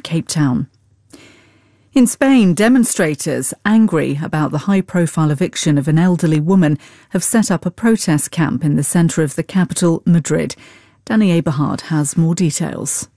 Cape Town. In Spain, demonstrators, angry about the high-profile eviction of an elderly woman, have set up a protest camp in the centre of the capital, Madrid. Danny Eberhard has more details.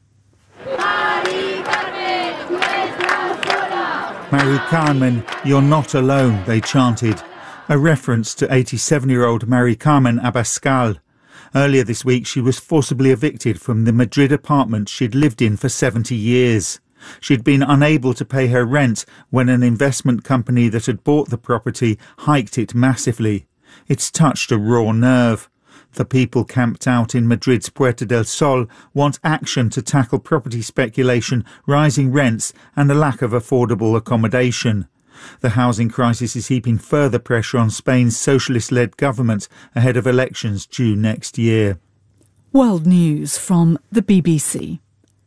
Mari Carmen, you're not alone, they chanted. A reference to 87-year-old Mari Carmen Abascal. Earlier this week, she was forcibly evicted from the Madrid apartment she'd lived in for 70 years. She'd been unable to pay her rent when an investment company that had bought the property hiked it massively. It's touched a raw nerve. The people camped out in Madrid's Puerta del Sol want action to tackle property speculation, rising rents and a lack of affordable accommodation. The housing crisis is heaping further pressure on Spain's socialist-led government ahead of elections due next year. World News from the BBC.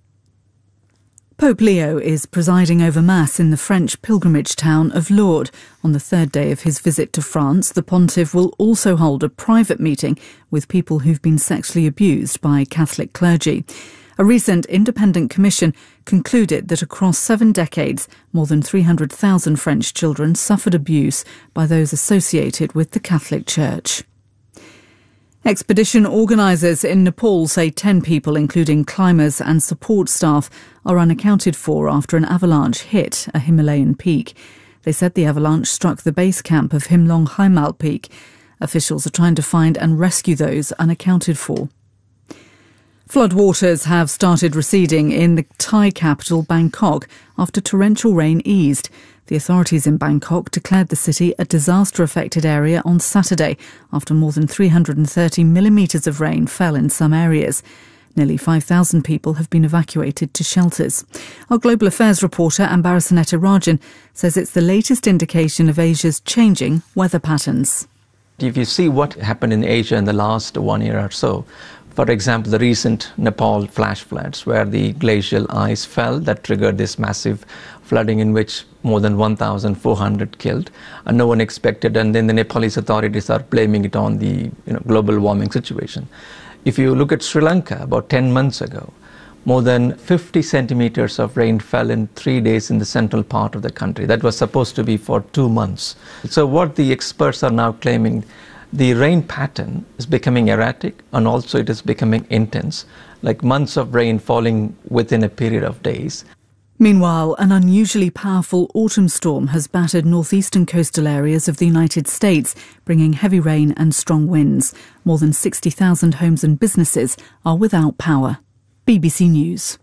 Pope Leo is presiding over Mass in the French pilgrimage town of Lourdes. On the third day of his visit to France, the pontiff will also hold a private meeting with people who've been sexually abused by Catholic clergy. A recent independent commission concluded that across 7 decades, more than 300,000 French children suffered abuse by those associated with the Catholic Church. Expedition organisers in Nepal say 10 people, including climbers and support staff, are unaccounted for after an avalanche hit a Himalayan peak. They said the avalanche struck the base camp of Himlong Haimal Peak. Officials are trying to find and rescue those unaccounted for. Floodwaters have started receding in the Thai capital, Bangkok, after torrential rain eased. The authorities in Bangkok declared the city a disaster-affected area on Saturday after more than 330 millimetres of rain fell in some areas. Nearly 5,000 people have been evacuated to shelters. Our Global Affairs reporter, Ambarasaneta Rajan, says it's the latest indication of Asia's changing weather patterns. If you see what happened in Asia in the last 1 year or so, for example, the recent Nepal flash floods, where the glacial ice fell that triggered this massive flooding in which more than 1,400 killed, and no one expected, and then the Nepalese authorities are blaming it on the global warming situation. If you look at Sri Lanka, about 10 months ago, more than 50 centimeters of rain fell in 3 days in the central part of the country. That was supposed to be for 2 months. So what the experts are now claiming, the rain pattern is becoming erratic, and also it is becoming intense, like months of rain falling within a period of days. Meanwhile, an unusually powerful autumn storm has battered northeastern coastal areas of the United States, bringing heavy rain and strong winds. More than 60,000 homes and businesses are without power. BBC News.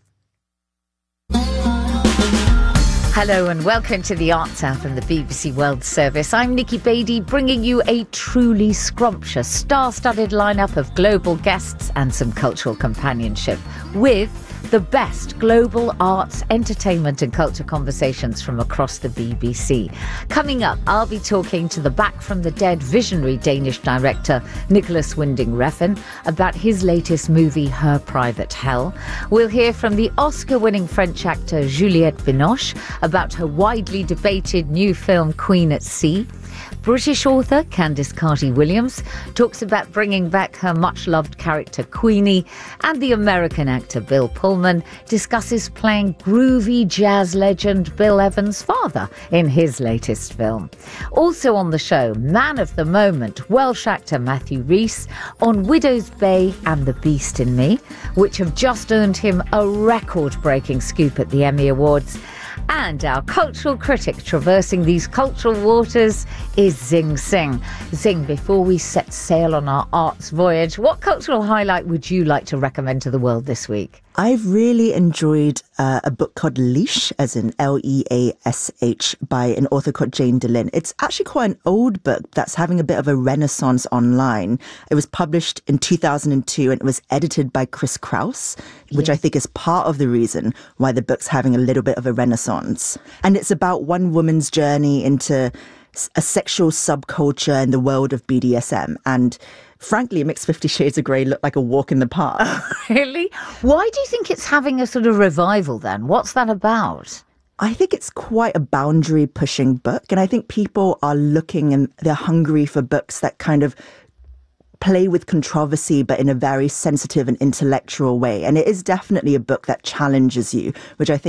Hello and welcome to the Arts Hour from the BBC World Service. I'm Nikki Beattie, bringing you a truly scrumptious, star-studded lineup of global guests and some cultural companionship with the best global arts, entertainment and culture conversations from across the BBC. Coming up, I'll be talking to the back-from-the-dead visionary Danish director Nicolas Winding Refn about his latest movie, Her Private Hell. We'll hear from the Oscar-winning French actor Juliette Binoche about her widely debated new film Queen at Sea. British author Candice Carty-Williams talks about bringing back her much-loved character Queenie, and the American actor Bill Pullman discusses playing groovy jazz legend Bill Evans' father in his latest film. Also on the show, man of the moment, Welsh actor Matthew Rhys on Widow's Bay and The Beast in Me, which have just earned him a record-breaking scoop at the Emmy Awards. And our cultural critic traversing these cultural waters is Zing Singh. Zing, before we set sail on our arts voyage, what cultural highlight would you like to recommend to the world this week? I've really enjoyed a book called Leash, as in Leash, by an author called Jane DeLynn. It's actually quite an old book that's having a bit of a renaissance online. It was published in 2002 and it was edited by Chris Kraus, which I think is part of the reason why the book's having a little bit of a renaissance. And it's about one woman's journey into a sexual subculture in the world of BDSM. And frankly, it makes 50 Shades of Grey look like a walk in the park. Oh, really? Why do you think it's having a sort of revival then? What's that about? I think it's quite a boundary-pushing book. And I think people are looking and they're hungry for books that kind of play with controversy, but in a very sensitive and intellectual way. And it is definitely a book that challenges you, which I think